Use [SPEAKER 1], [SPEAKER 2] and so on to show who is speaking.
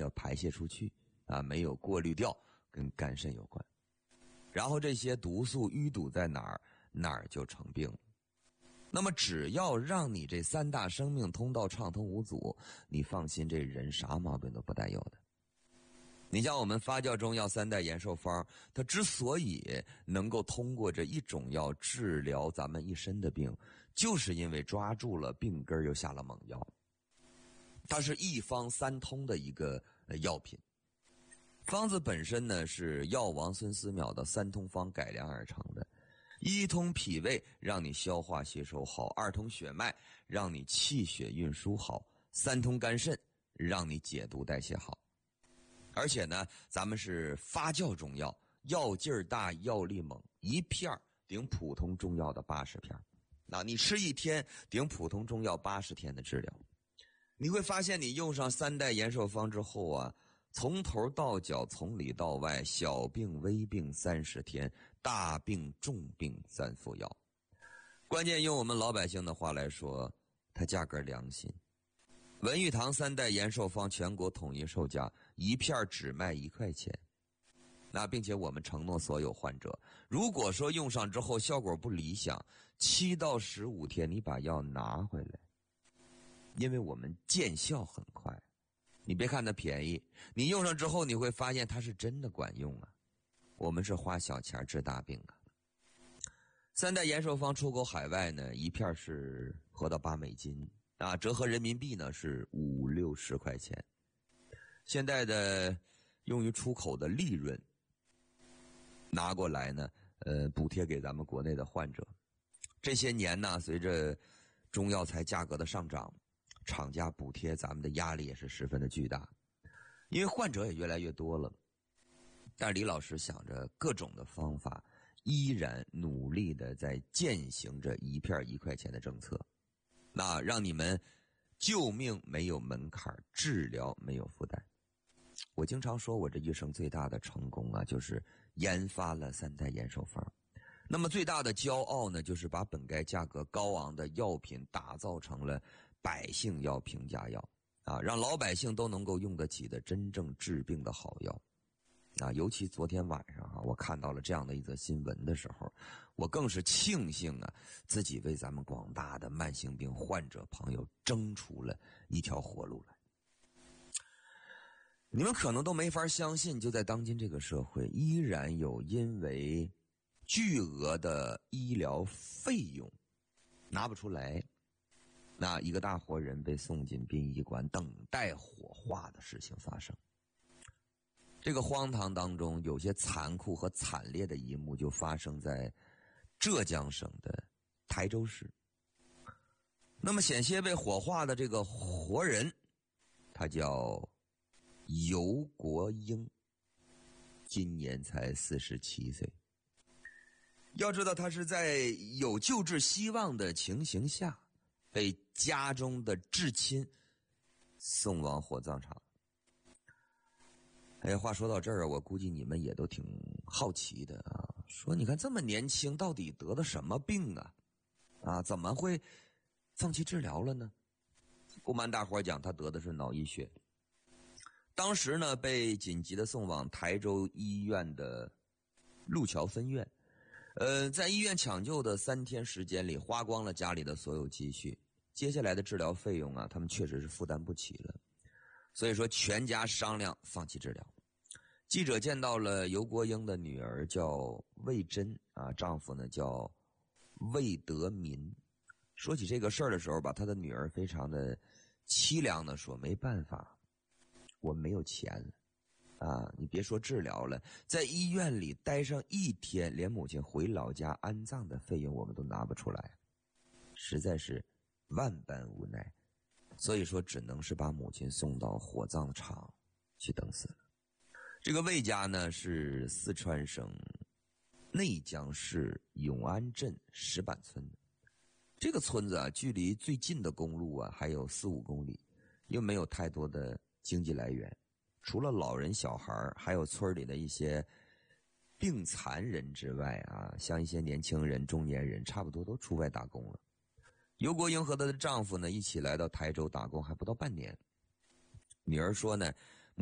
[SPEAKER 1] 有排泄出去啊，没有过滤掉，跟肝肾有关。然后这些毒素淤堵在哪儿，哪儿就成病了。那么只要让你这三大生命通道畅通无阻，你放心，这人啥毛病都不带有的。你像我们发酵中药三代延寿方，它之所以能够通过这一种药治疗咱们一身的病，就是因为抓住了病根又下了猛药。它是一方三通的一个药品。方子本身呢是药王孙思邈的三通方改良而成的。一通脾胃，让你消化吸收好；二通血脉，让你气血运输好；三通肝肾，让你解毒代谢好。而且呢，咱们是发酵中药，药劲儿大，药力猛，一片顶普通中药的80片。那你吃一天，顶普通中药80天的治疗。你会发现，你用上三代延寿方之后啊，从头到脚，从里到外，小病微病30天，大病重病3副药。关键用我们老百姓的话来说，它价格良心。文玉堂三代延寿方全国统一售价，一片只卖1块钱。那并且我们承诺所有患者，如果说用上之后效果不理想，7到15天你把药拿回来，因为我们见效很快。你别看它便宜，你用上之后你会发现它是真的管用啊。我们是花小钱治大病啊。三代延寿方出口海外呢，一片是合到8美金啊，折合人民币呢是5、6、10块钱。现在的用于出口的利润拿过来呢，补贴给咱们国内的患者。这些年呢，随着中药材价格的上涨，厂家补贴咱们的压力也是十分的巨大，因为患者也越来越多了。但是李老师想着各种的方法，依然努力的在践行着一片1块钱的政策，那让你们救命没有门槛，治疗没有负担。我经常说我这一生最大的成功啊，就是研发了三代延寿方。那么最大的骄傲呢，就是把本该价格高昂的药品打造成了百姓要平价药啊，让老百姓都能够用得起的真正治病的好药啊。尤其昨天晚上啊，我看到了这样的一则新闻的时候，我更是庆幸啊，自己为咱们广大的慢性病患者朋友争出了一条活路来。你们可能都没法相信，就在当今这个社会，依然有因为巨额的医疗费用拿不出来，那一个大活人被送进殡仪馆等待火化的事情发生。这个荒唐当中，有些残酷和惨烈的一幕就发生在浙江省的台州市。那么险些被火化的这个活人，他叫尤国英，今年才47岁。要知道他是在有救治希望的情形下，被家中的至亲送往火葬场。哎，话说到这儿，我估计你们也都挺好奇的啊，说你看这么年轻，到底得了什么病啊？啊，怎么会放弃治疗了呢？不瞒大伙讲，他得的是脑溢血。当时呢，被紧急的送往台州医院的路桥分院。在医院抢救的3天时间里，花光了家里的所有积蓄，接下来的治疗费用啊，他们确实是负担不起了，所以说全家商量放弃治疗。记者见到了尤国英的女儿叫魏珍啊，丈夫呢叫魏德民。说起这个事儿的时候吧，他的女儿非常的凄凉的说，没办法，我没有钱了啊！你别说治疗了，在医院里待上1天，连母亲回老家安葬的费用我们都拿不出来，实在是万般无奈。所以说只能是把母亲送到火葬场去等死了。这个魏家呢是四川省内江市永安镇石板村的。这个村子啊，距离最近的公路啊还有4、5公里，又没有太多的经济来源，除了老人小孩，还有村里的一些病残人之外啊，像一些年轻人、中年人，差不多都出外打工了。尤国英和她的丈夫呢，一起来到台州打工，还不到半年。女儿说呢，